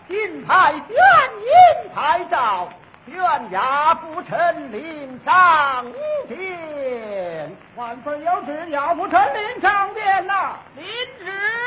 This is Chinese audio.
金牌卷银牌照，悬押不成临上殿。 万岁有旨，押不成临上殿呐！ 领旨。